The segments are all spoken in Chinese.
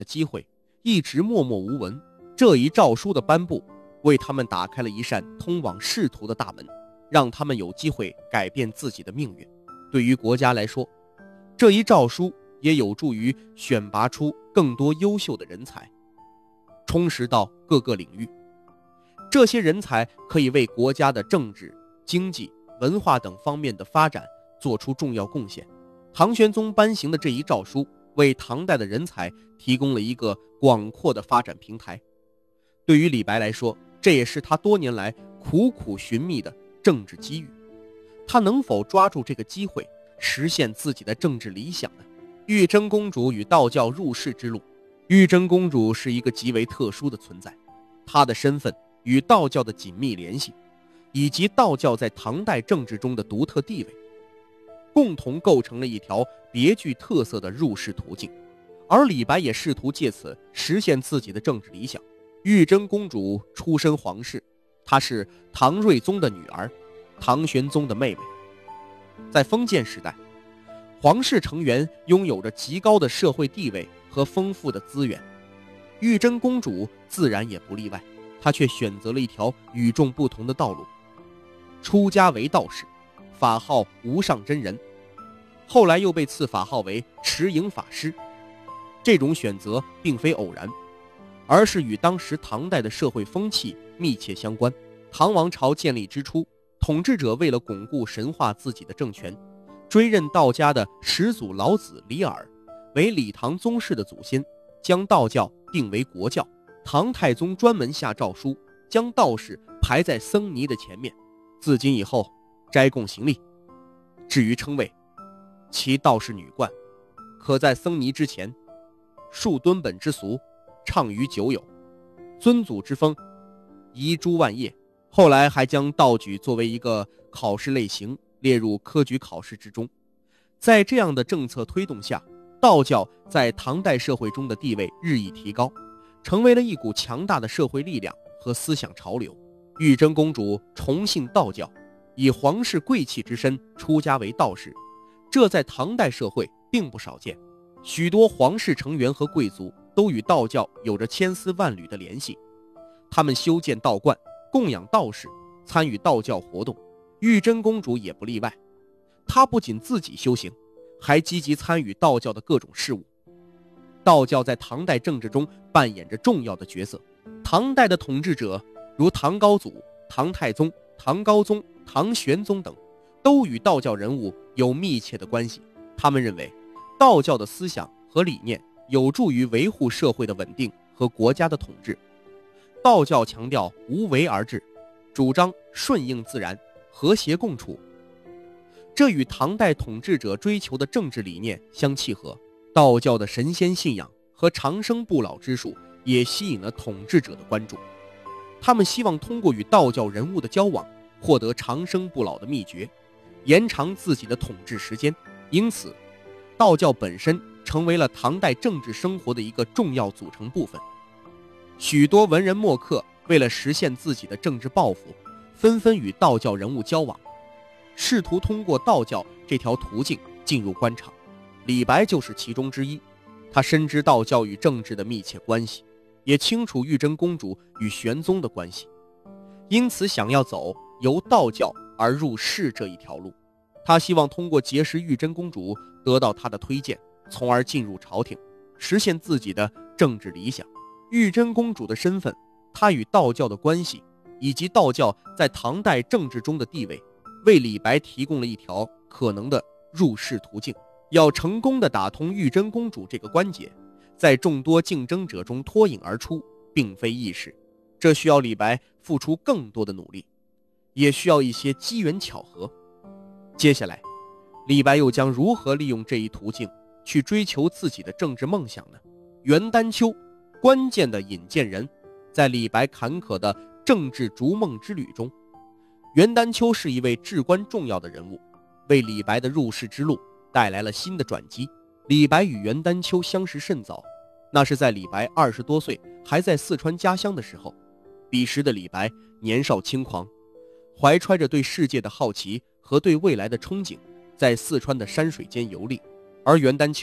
的机会一直默默无闻，这一诏书的颁布为他们打开了一扇通往仕途的大门，让他们有机会改变自己的命运。对于国家来说，这一诏书也有助于选拔出更多优秀的人才，充实到各个领域。这些人才可以为国家的政治、经济、文化等方面的发展做出重要贡献。唐玄宗颁行的这一诏书为唐代的人才提供了一个广阔的发展平台。对于李白来说，这也是他多年来苦苦寻觅的政治机遇。他能否抓住这个机会，实现自己的政治理想呢？玉真公主与道教入世之路。玉真公主是一个极为特殊的存在，她的身份与道教的紧密联系，以及道教在唐代政治中的独特地位，共同构成了一条别具特色的入世途径。而李白也试图借此实现自己的政治理想。玉真公主出身皇室，她是唐睿宗的女儿，唐玄宗的妹妹。在封建时代，皇室成员拥有着极高的社会地位和丰富的资源，玉真公主自然也不例外。她却选择了一条与众不同的道路，出家为道士，法号无上真人，后来又被赐法号为持影法师。这种选择并非偶然，而是与当时唐代的社会风气密切相关。唐王朝建立之初，统治者为了巩固神化自己的政权，追认道家的始祖老子李耳为李唐宗室的祖先，将道教定为国教。唐太宗专门下诏书，将道士排在僧尼的前面，自今以后斋供行礼。至于称谓，其道士女冠，可在僧尼之前树敦本之俗，畅于九友，尊祖之风，遗诸万业。后来还将道举作为一个考试类型列入科举考试之中。在这样的政策推动下，道教在唐代社会中的地位日益提高，成为了一股强大的社会力量和思想潮流。玉真公主崇信道教，以皇室贵气之身出家为道士，这在唐代社会并不少见。许多皇室成员和贵族都与道教有着千丝万缕的联系，他们修建道观，供养道士，参与道教活动。玉真公主也不例外，她不仅自己修行，还积极参与道教的各种事务。道教在唐代政治中扮演着重要的角色。唐代的统治者如唐高祖、唐太宗、唐高宗、唐玄宗等，都与道教人物有密切的关系。他们认为道教的思想和理念有助于维护社会的稳定和国家的统治。道教强调无为而治，主张顺应自然，和谐共处，这与唐代统治者追求的政治理念相契合。道教的神仙信仰和长生不老之术也吸引了统治者的关注。他们希望通过与道教人物的交往，获得长生不老的秘诀，延长自己的统治时间。因此，道教本身成为了唐代政治生活的一个重要组成部分。许多文人墨客为了实现自己的政治抱负，纷纷与道教人物交往，试图通过道教这条途径进入官场。李白就是其中之一。他深知道教与政治的密切关系，也清楚玉真公主与玄宗的关系，因此想要走由道教而入仕这一条路。他希望通过结识玉真公主得到她的推荐，从而进入朝廷，实现自己的政治理想。玉真公主的身份，她与道教的关系，以及道教在唐代政治中的地位，为李白提供了一条可能的入仕途径。要成功地打通玉真公主这个关节，在众多竞争者中脱颖而出，并非易事。这需要李白付出更多的努力，也需要一些机缘巧合。接下来，李白又将如何利用这一途径去追求自己的政治梦想呢？袁丹丘，关键的引荐人，在李白坎坷的政治逐梦之旅中，袁丹丘是一位至关重要的人物，为李白的入仕之路带来了新的转机。李白与袁丹丘相识甚早，那是在李白20多岁还在四川家乡的时候。彼时的李白年少轻狂，怀揣着对世界的好奇和对未来的憧憬，在四川的山水间游历。而袁丹丘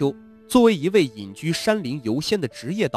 作为一位隐居山林游仙的职业